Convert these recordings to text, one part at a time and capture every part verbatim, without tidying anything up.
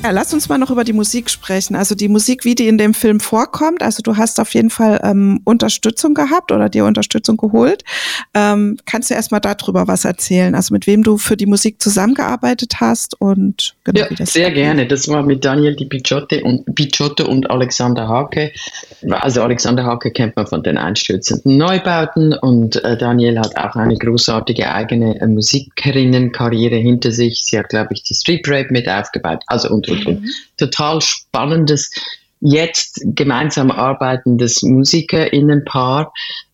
Ja, lass uns mal noch über die Musik sprechen. Also die Musik, wie die in dem Film vorkommt. Also du hast auf jeden Fall ähm, Unterstützung gehabt oder dir Unterstützung geholt. Ähm, kannst du erst mal darüber was erzählen? Also mit wem du für die Musik zusammengearbeitet hast und genau Ja, wie das sehr abgeht. gerne. Das war mit Daniel Di Picciotto und, Picciotto und Alexander Hake. Also Alexander Hake kennt man von den einstürzenden Neubauten und äh, Daniel hat auch eine großartige eigene äh, Musikerinnenkarriere hinter sich. Sie hat, glaube ich, die Street Rape mit aufgebaut. Also und, und, und. Total spannendes, jetzt gemeinsam arbeitendes Musikerinnenpaar.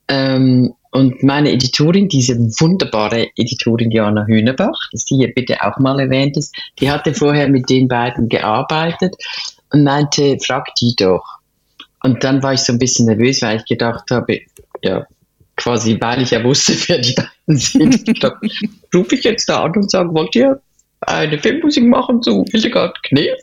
Ähm, Und meine Editorin, diese wunderbare Editorin Jana Hühnerbach, dass die hier bitte auch mal erwähnt ist, die hatte vorher mit den beiden gearbeitet und meinte, frag die doch. Und dann war ich so ein bisschen nervös, weil ich gedacht habe, ja, quasi, weil ich ja wusste, wer die beiden sind. Ich dachte, rufe ich jetzt da an und sage, wollt ihr eine Filmmusik machen zu Hildegard Knef?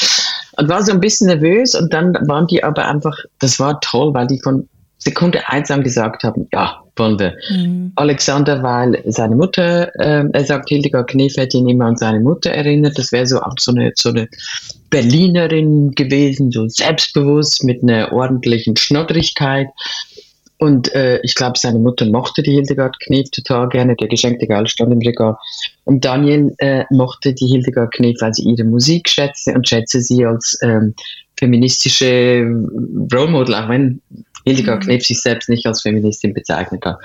Und war so ein bisschen nervös und dann waren die aber einfach, das war toll, weil die von Sekunde eins an gesagt haben, ja, wollen wir. Mhm. Alexander, weil seine Mutter, äh, er sagt, Hildegard Knef hätte ihn immer an seine Mutter erinnert. Das wäre so auch so eine, so eine Berlinerin gewesen, so selbstbewusst, mit einer ordentlichen Schnoddrigkeit. Und äh, ich glaube, seine Mutter mochte die Hildegard Knef total gerne. Der geschenkte Gaul stand im Regal. Und Daniel äh, mochte die Hildegard Knef, weil sie ihre Musik schätzte und schätze sie als ähm, feministische Role Model, auch wenn Hildegard Knef sich selbst nicht als Feministin bezeichnet hat.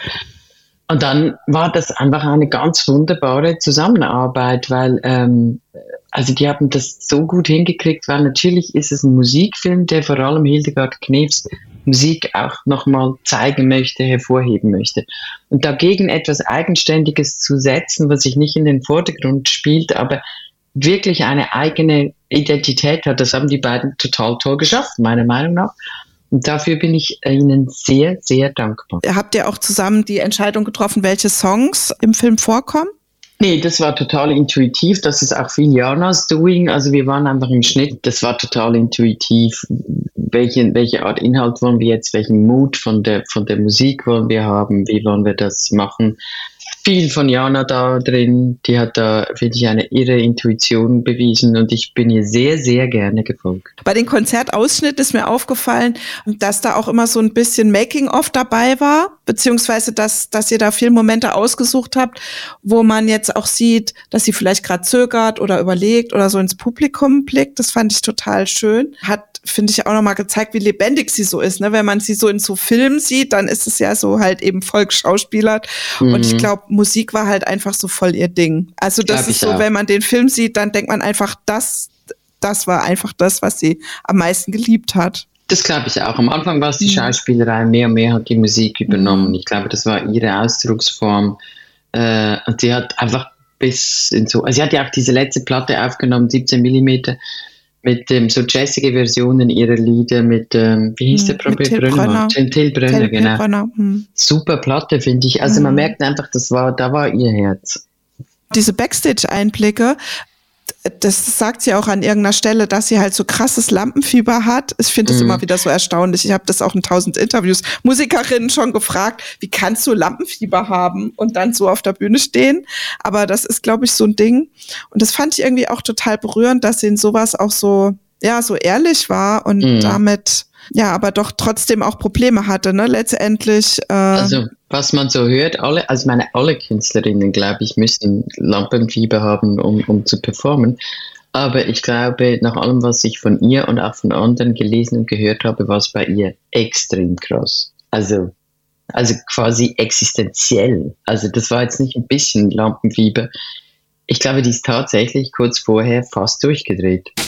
Und dann war das einfach eine ganz wunderbare Zusammenarbeit, weil ähm, also die haben das so gut hingekriegt, weil natürlich ist es ein Musikfilm, der vor allem Hildegard Knefs Musik auch nochmal zeigen möchte, hervorheben möchte. Und dagegen etwas Eigenständiges zu setzen, was sich nicht in den Vordergrund spielt, aber wirklich eine eigene Identität hat, das haben die beiden total toll geschafft, meiner Meinung nach. Und dafür bin ich Ihnen sehr, sehr dankbar. Habt ihr auch zusammen die Entscheidung getroffen, welche Songs im Film vorkommen? Nee, das war total intuitiv. Das ist auch viel Janas Doing. Also wir waren einfach im Schnitt. Das war total intuitiv. Welche, welche Art Inhalt wollen wir jetzt? Welchen Mut von der, von der Musik wollen wir haben? Wie wollen wir das machen? Viel von Jana da drin. Die hat da, finde ich, eine irre Intuition bewiesen und ich bin ihr sehr, sehr gerne gefolgt. Bei den Konzertausschnitten ist mir aufgefallen, dass da auch immer so ein bisschen Making-of dabei war, beziehungsweise dass, dass ihr da viele Momente ausgesucht habt, wo man jetzt auch sieht, dass sie vielleicht gerade zögert oder überlegt oder so ins Publikum blickt. Das fand ich total schön. Hat, finde ich, auch nochmal gezeigt, wie lebendig sie so ist. Ne? Wenn man sie so in so Filmen sieht, dann ist es ja so halt eben voll geschauspielert. Mhm. Und ich glaube, Musik war halt einfach so voll ihr Ding. Also das ist so, auch. Wenn man den Film sieht, dann denkt man einfach, das, das war einfach das, was sie am meisten geliebt hat. Das glaube ich auch. Am Anfang war es die Schauspielerei, mehr und mehr hat die Musik übernommen. Ich glaube, das war ihre Ausdrucksform. Äh, und sie hat einfach bis in so, also sie hat ja auch diese letzte Platte aufgenommen, siebzehn Millimeter, mit ähm, so jazzige Versionen ihrer Lieder, mit, ähm, wie hieß hm, der Profi Brönner? Till, Till Brönner, Till genau. Brönner, hm. Super Platte, finde ich. Also hm. man merkt einfach, das war, da war ihr Herz. Diese Backstage-Einblicke, das sagt sie auch an irgendeiner Stelle, dass sie halt so krasses Lampenfieber hat. Ich finde das mm. immer wieder so erstaunlich. Ich habe das auch in tausend Interviews Musikerinnen schon gefragt, wie kannst du Lampenfieber haben und dann so auf der Bühne stehen? Aber das ist, glaube ich, so ein Ding. Und das fand ich irgendwie auch total berührend, dass sie in sowas auch so, ja, so ehrlich war und mm. damit, ja, aber doch trotzdem auch Probleme hatte, ne, letztendlich. Äh, also, was man so hört, alle, also meine alle Künstlerinnen, glaube ich, müssen Lampenfieber haben, um, um zu performen. Aber ich glaube, nach allem, was ich von ihr und auch von anderen gelesen und gehört habe, war es bei ihr extrem krass. Also, also quasi existenziell. Also das war jetzt nicht ein bisschen Lampenfieber. Ich glaube, die ist tatsächlich kurz vorher fast durchgedreht.